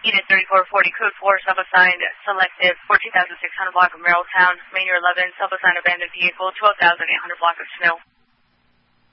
Unit 3440, code 4, self-assigned, selective, 14,600 block of Merrilltown, Main 11, self-assigned abandoned vehicle, 12,800 block of Snow.